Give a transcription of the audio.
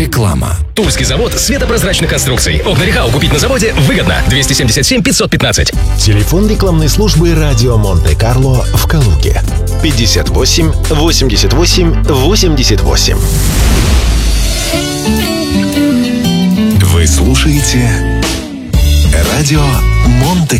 Реклама. Тульский завод светопрозрачных конструкций. Окна Рехау купить на заводе выгодно. 277 515. Телефон рекламной службы «Радио Монте-Карло» в Калуге. 58 88 88. Вы слушаете «Радио Монте-Карло».